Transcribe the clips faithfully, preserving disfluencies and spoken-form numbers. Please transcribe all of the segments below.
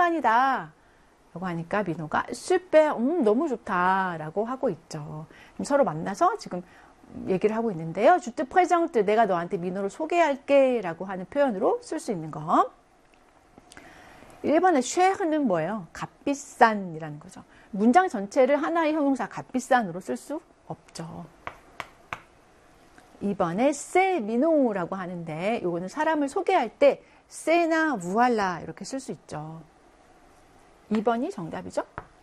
칭찬이다 라고 하니까 민호가 super, 음, 너무 좋다 라고 하고 있죠. 서로 만나서 지금 얘기를 하고 있는데요. Je te présente, 내가 너한테 민호를 소개할게 라고 하는 표현으로 쓸 수 있는 거. 일 번의 쉐르는 뭐예요? 값비싼이라는 거죠. 문장 전체를 하나의 형용사 값비싼으로 쓸 수 없죠. 이 번에 세 미노라고 하는데 이거는 사람을 소개할 때 세나 무알라 이렇게 쓸 수 있죠. 이 번이 정답이죠.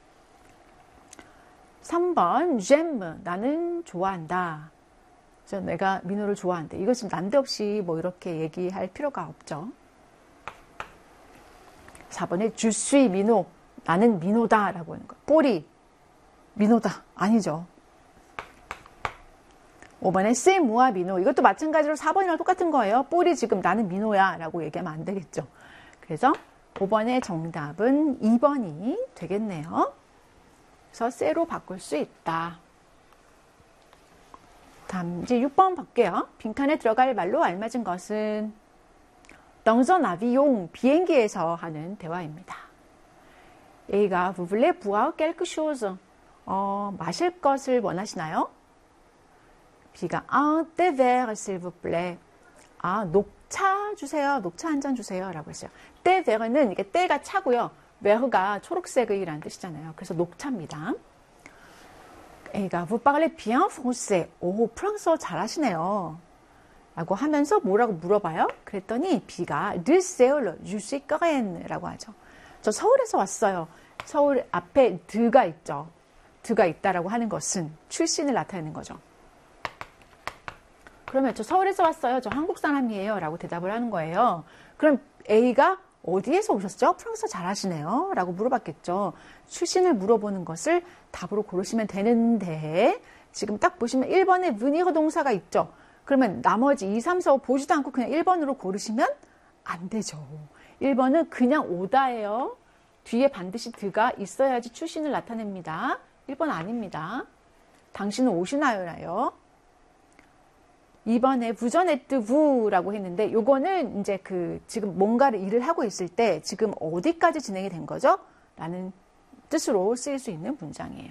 삼 번 j'aime, 나는 좋아한다. 그래서 내가 민호를 좋아한다. 이것은 난데없이 뭐 이렇게 얘기할 필요가 없죠. 사 번에 je suis 민호, 나는 민호다 라고 하는 거. 뽀리, 민호다. 아니죠. 오 번에 c'est moi 민호, 이것도 마찬가지로 사 번이랑 똑같은 거예요. 뽀리 지금 나는 민호야 라고 얘기하면 안 되겠죠. 그래서 오 번의 정답은 이 번이 되겠네요. 그래서 쎄로 바꿀 수 있다. 다음 이제 육 번 볼게요. 빈칸에 들어갈 말로 알맞은 것은 dans un avion, 비행기에서 하는 대화입니다. A가 vous voulez boire quelque chose? 어, 마실 것을 원하시나요? B가 un thé vert s'il vous plaît. 아, 녹차 주세요. 녹차 한 잔 주세요. 라고 했어요. thé vert는 이게 때가 차고요. vert가 초록색이라는 뜻이잖아요. 그래서 녹차입니다. A가 vous parlez bien français. 오, 프랑스어 잘하시네요. 라고 하면서 뭐라고 물어봐요? 그랬더니 B가 de Seoul, je suis coréenne 라고 하죠. 저 서울에서 왔어요. 서울 앞에 드가 있죠. 드가 있다라고 하는 것은 출신을 나타내는 거죠. 그러면 저 서울에서 왔어요. 저 한국 사람이에요. 라고 대답을 하는 거예요. 그럼 A가 어디에서 오셨죠? 프랑스어 잘하시네요. 라고 물어봤겠죠. 출신을 물어보는 것을 답으로 고르시면 되는데 지금 딱 보시면 일 번에 venir 동사가 있죠. 그러면 나머지 이, 삼, 사, 오 보지도 않고 그냥 일 번으로 고르시면 안 되죠. 일 번은 그냥 오다예요. 뒤에 반드시 드가 있어야지 출신을 나타냅니다. 일 번 아닙니다. 당신은 오시나요라요. 이 번에 부전에뜨 부라고 했는데 요거는 이제 그 지금 뭔가를 일을 하고 있을 때 지금 어디까지 진행이 된 거죠? 라는 뜻으로 쓰일 수 있는 문장이에요.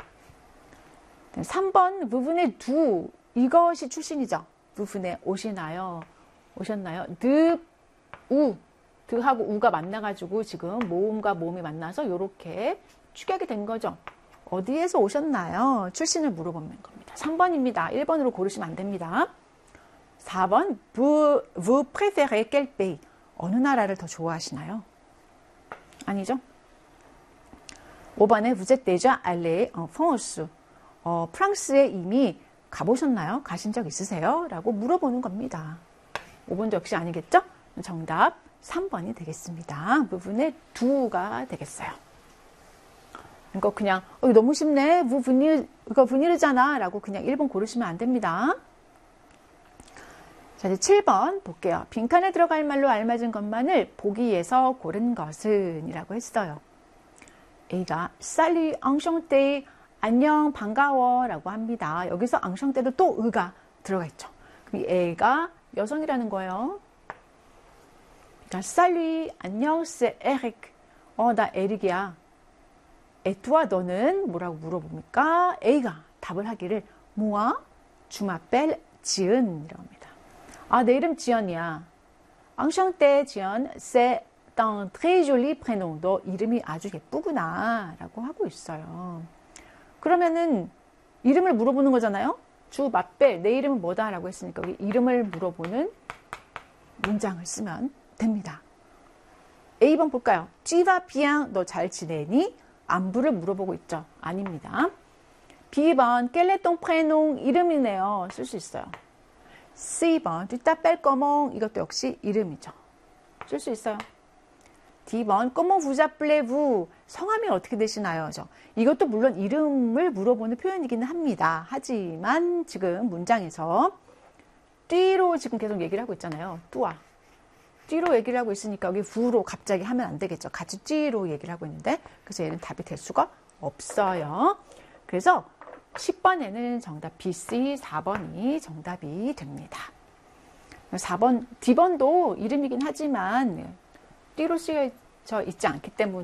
삼 번 부분의 두 이것이 출신이죠. 부분에 오시나요? 오셨나요? 드, 우, 드하고 우가 만나가지고 지금 모음과 모음이 만나서 이렇게 축약이 된 거죠. 어디에서 오셨나요? 출신을 물어보는 겁니다. 삼 번입니다. 일 번으로 고르시면 안 됩니다. 사 번, vous, vous préférez quel pays? 어느 나라를 더 좋아하시나요? 아니죠. 오 번에 vous êtes déjà allé en France? 어, 프랑스에 이미 가보셨나요? 가신 적 있으세요? 라고 물어보는 겁니다. 오 번도 역시 아니겠죠? 정답 삼 번이 되겠습니다. 부분의 두가 되겠어요. 이거 그냥 어, 너무 쉽네. 뭐 분일, 이거 분일이잖아. 라고 그냥 일 번 고르시면 안 됩니다. 자, 이제 칠 번 볼게요. 빈칸에 들어갈 말로 알맞은 것만을 보기에서 고른 것은 이라고 했어요. A가 Salut, enchanté, 안녕, 반가워 라고 합니다. 여기서 enchanté도 또 의가 들어가 있죠. 그럼 A가 여성이라는 거예요. 그러니까 Salut, 안녕, c'est Eric. 어, 나 에릭이야. Et toi, 너는 뭐라고 물어봅니까? A가 답을 하기를 moi, je m'appelle 지은이라고 합니다. 아, 내 이름 지연이야. enchanté, 지연, c'est un très joli prénom. 너 이름이 아주 예쁘구나 라고 하고 있어요. 그러면은 이름을 물어보는 거잖아요. 주 맛벨, 내 이름은 뭐다 라고 했으니까 여기 이름을 물어보는 문장을 쓰면 됩니다. A 번 볼까요? Tu vas bien, 너 잘 지내니? 안부를 물어보고 있죠. 아닙니다. B 번 quel est ton prénom? 이름이네요. 쓸 수 있어요. C 번 tu t'appelles comment? 이것도 역시 이름이죠. 쓸 수 있어요. D 번 comment vous appelez-vous? 성함이 어떻게 되시나요? 저. 이것도 물론 이름을 물어보는 표현이기는 합니다. 하지만 지금 문장에서 띠로 지금 계속 얘기를 하고 있잖아요. 뚜아. 띠로 얘기를 하고 있으니까 여기 부로 갑자기 하면 안 되겠죠. 같이 띠로 얘기를 하고 있는데 그래서 얘는 답이 될 수가 없어요. 그래서 십 번에는 정답 B, C, 사 번이 정답이 됩니다. 사 번, D 번도 이름이긴 하지만 띠로 쓰여져 있지 않기 때문에